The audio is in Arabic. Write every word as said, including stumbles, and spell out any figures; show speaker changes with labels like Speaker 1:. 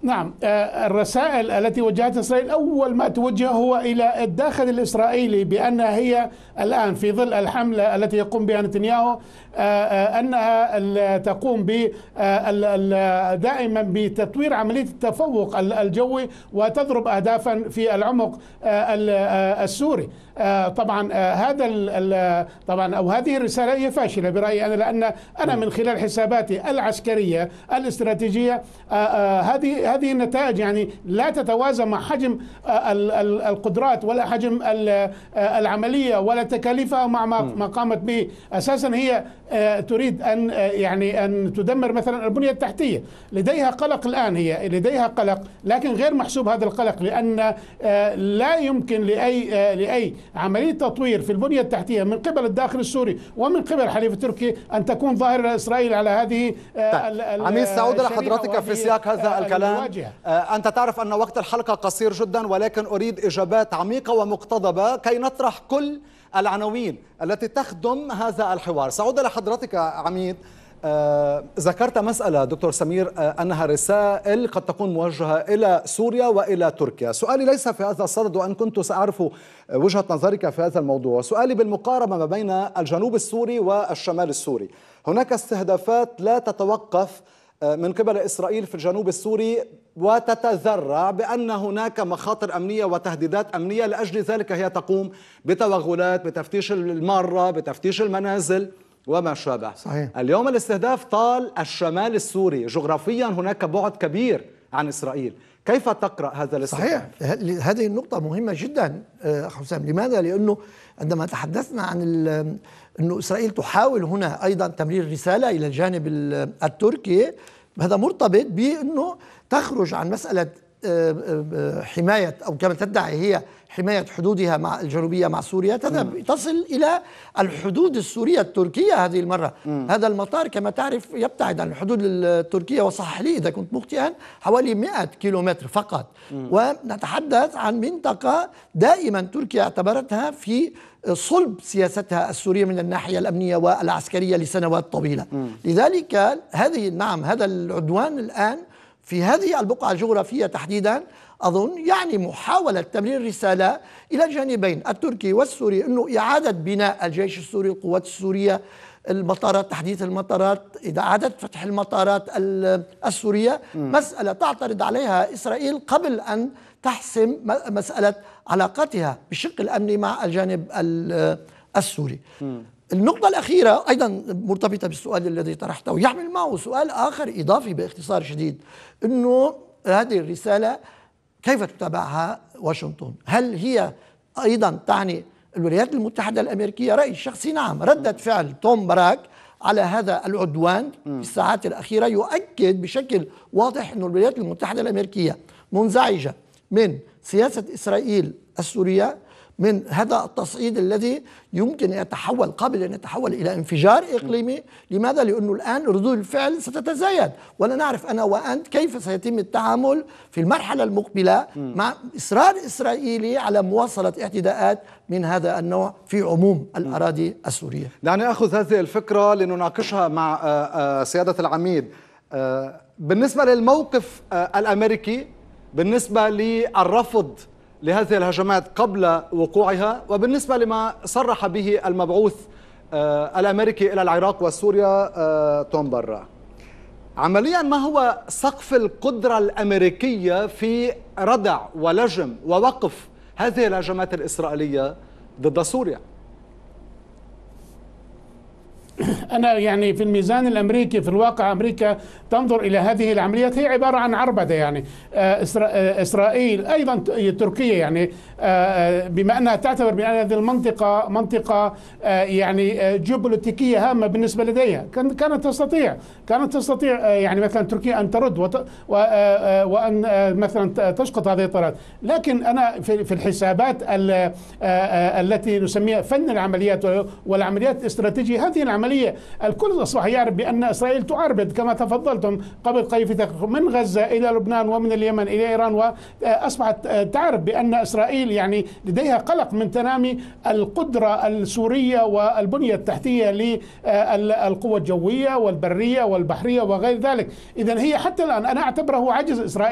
Speaker 1: نعم، الرسائل التي وجهتها إسرائيل أول ما توجه هو إلى الداخل الإسرائيلي بأن هي الآن في ظل الحملة التي يقوم بها نتنياهو أنها تقوم دائما بتطوير عملية التفوق الجوي وتضرب أهدافا في العمق السوري. طبعا هذا طبعا أو هذه الرسالة هي فاشلة برأيي أنا، لأن أنا من خلال حساباتي العسكرية الاستراتيجية هذه هذه النتائج يعني لا تتوازن مع حجم القدرات ولا حجم العملية ولا تكاليفها مع ما قامت به. أساسا هي تريد أن يعني أن تدمر مثلا البنية التحتية. لديها قلق الآن، هي لديها قلق لكن غير محسوب هذا القلق، لأن لا يمكن لأي لأي عملية تطوير في البنية التحتية من قبل الداخل السوري ومن قبل الحليف التركي أن تكون ظاهرة إسرائيل على هذه.
Speaker 2: عميد، سأعود لحضرتك في سياق هذا الكلام. أنت تعرف أن وقت الحلقة قصير جدا، ولكن أريد إجابات عميقة ومقتضبة كي نطرح كل العناوين التي تخدم هذا الحوار. سأعود لحضرتك عميد. آه، ذكرت مسألة دكتور سمير آه، أنها رسائل قد تكون موجهة إلى سوريا وإلى تركيا. سؤالي ليس في هذا الصدد، وأن كنت سأعرف وجهة نظرك في هذا الموضوع. سؤالي بالمقاربة ما بين الجنوب السوري والشمال السوري. هناك استهدافات لا تتوقف من قبل إسرائيل في الجنوب السوري وتتذرع بأن هناك مخاطر أمنية وتهديدات أمنية، لأجل ذلك هي تقوم بتوغلات، بتفتيش المارة، بتفتيش المنازل وما شابه.
Speaker 3: صحيح.
Speaker 2: اليوم الاستهداف طال الشمال السوري، جغرافيا هناك بعد كبير عن إسرائيل. كيف تقرأ هذا الاستهداف؟
Speaker 3: صحيح، هذه النقطة مهمة جدا حسام. لماذا؟ لأنه عندما تحدثنا عن أنه إسرائيل تحاول هنا أيضا تمرير رسالة إلى الجانب التركي، هذا مرتبط بأنه تخرج عن مسألة حماية أو كما تدعي هي حماية حدودها مع الجنوبية مع سوريا، تذهب تصل إلى الحدود السورية التركية هذه المرة. م. هذا المطار كما تعرف يبتعد عن الحدود التركية، وصحح لي إذا كنت مخطئا، حوالي مئة كيلومتر فقط. م. ونتحدث عن منطقة دائما تركيا اعتبرتها في صلب سياستها السورية من الناحية الأمنية والعسكرية لسنوات طويلة. م. لذلك هذه نعم هذا العدوان الآن في هذه البقعة الجغرافية تحديدا أظن يعني محاولة تمرير رسالة إلى الجانبين التركي والسوري، أنه إعادة بناء الجيش السوري، القوات السورية، المطارات، تحديث المطارات، إعادة فتح المطارات السورية. م. مسألة تعترض عليها إسرائيل قبل أن تحسم مسألة علاقتها بالشق الأمني مع الجانب السوري. م. النقطة الأخيرة أيضا مرتبطة بالسؤال الذي طرحته، يحمل معه سؤال آخر إضافي باختصار شديد، أنه هذه الرسالة كيف تتابعها واشنطن؟ هل هي أيضا تعني الولايات المتحدة الأمريكية؟ رأيي الشخصي نعم، ردة فعل توم باراك على هذا العدوان في الساعات الأخيرة يؤكد بشكل واضح أن الولايات المتحدة الأمريكية منزعجة من سياسة إسرائيل السورية، من هذا التصعيد الذي يمكن أن يتحول قبل أن يتحول إلى انفجار إقليمي. لماذا؟ لأنه الآن ردود الفعل ستتزايد، ولا نعرف أنا وأنت كيف سيتم التعامل في المرحلة المقبلة مع إصرار إسرائيلي على مواصلة اعتداءات من هذا النوع في عموم الأراضي السورية.
Speaker 2: دعني أخذ هذه الفكرة لنناقشها مع سيادة العميد. بالنسبة للموقف الأمريكي، بالنسبة للرفض لهذه الهجمات قبل وقوعها، وبالنسبة لما صرح به المبعوث الأمريكي إلى العراق وسوريا توم باراك، عمليا ما هو سقف القدرة الأمريكية في ردع ولجم ووقف هذه الهجمات الإسرائيلية ضد سوريا؟
Speaker 1: أنا يعني في الميزان الأمريكي في الواقع أمريكا تنظر إلى هذه العمليات هي عبارة عن عربدة. يعني إسرائيل أيضا تركيا يعني بما أنها تعتبر بأن هذه المنطقة منطقة يعني جيوبوليتيكية هامة بالنسبة لديها، كانت تستطيع كانت تستطيع يعني مثلا تركيا أن ترد وأن مثلا تسقط هذه الطائرات. لكن أنا في الحسابات التي نسميها فن العمليات والعمليات الاستراتيجية، هذه العملية الكل أصبح يعرف بأن إسرائيل تعربد كما تفضلتم قبل قليل من غزة إلى لبنان ومن اليمن إلى إيران، وأصبحت تعرف بأن إسرائيل يعني لديها قلق من تنامي القدرة السورية والبنية التحتية للقوة الجوية والبرية والبحرية وغير ذلك. إذن هي حتى الآن أنا أعتبره عجز إسرائيل